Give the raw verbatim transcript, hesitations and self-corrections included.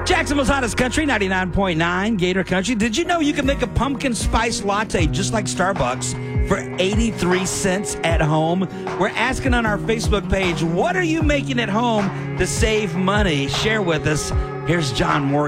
Jacksonville's hottest country, ninety-nine point nine Gator Country. Did you know you can make a pumpkin spice latte just like Starbucks for eighty-three cents at home? We're asking on our Facebook page, what are you making at home to save money? Share with us. Here's John Morgan.